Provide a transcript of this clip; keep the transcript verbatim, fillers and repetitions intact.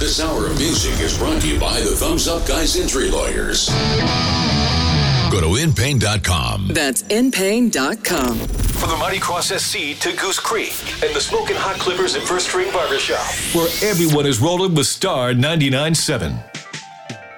This hour of music is brought to you by the Thumbs Up Guys Injury Lawyers. Go to in pain dot com. That's in pain dot com. From the Mighty Cross S C to Goose Creek and the Smoking Hot Clippers at First String Barbershop, where everyone is rolling with Star ninety-nine point seven.